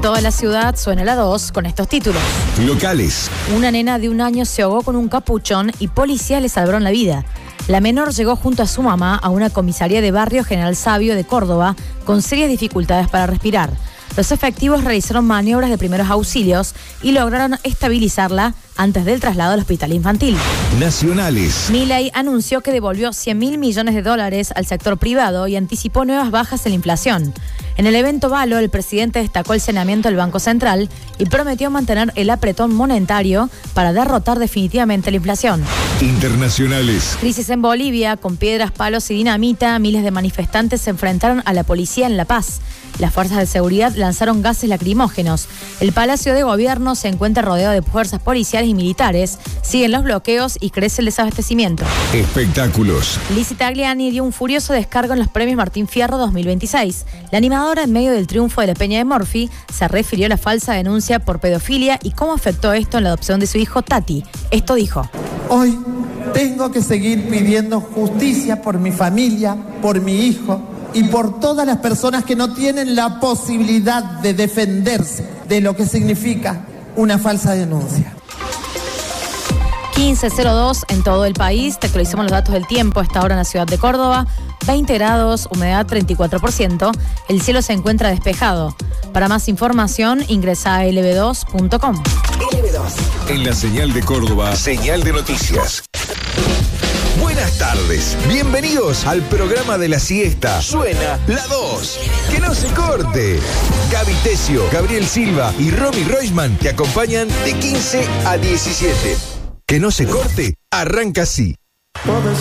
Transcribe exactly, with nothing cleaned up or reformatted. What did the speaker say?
toda la ciudad suena la dos con estos títulos. Locales. Una nena de un año se ahogó con un capuchón y policías le salvaron la vida. La menor llegó junto a su mamá a una comisaría de barrio General Sabio de Córdoba con serias dificultades para respirar. Los efectivos realizaron maniobras de primeros auxilios y lograron estabilizarla antes del traslado al hospital infantil. Nacionales. Milei anunció que devolvió cien mil millones de dólares al sector privado y anticipó nuevas bajas en la inflación. En el evento Valo, el presidente destacó el saneamiento del Banco Central y prometió mantener el apretón monetario para derrotar definitivamente la inflación. Internacionales. Crisis en Bolivia, con piedras, palos y dinamita, miles de manifestantes se enfrentaron a la policía en La Paz. Las fuerzas de seguridad lanzaron gases lacrimógenos. El Palacio de Gobierno se encuentra rodeado de fuerzas policiales y militares. Siguen los bloqueos y crece el desabastecimiento. Espectáculos. Lizzie Tagliani dio un furioso descargo en los premios Martín Fierro dos mil veintiséis. La animadora, en medio del triunfo de la Peña de Morphy, se refirió a la falsa denuncia por pedofilia y cómo afectó esto en la adopción de su hijo Tati. Esto dijo: hoy tengo que seguir pidiendo justicia por mi familia, por mi hijo y por todas las personas que no tienen la posibilidad de defenderse de lo que significa una falsa denuncia. quince cero dos en todo el país. Te actualizamos los datos del tiempo a esta hora en la ciudad de Córdoba. veinte grados, humedad treinta y cuatro por ciento. El cielo se encuentra despejado. Para más información, ingresa a L B dos punto com. L B dos. En la señal de Córdoba, señal de noticias. Buenas tardes, bienvenidos al programa de la siesta. Suena la dos. Que no se corte. Gaby Tesio, Gabriel Silva y Romy Roisman te acompañan de quince a diecisiete. Que no se corte, arranca así.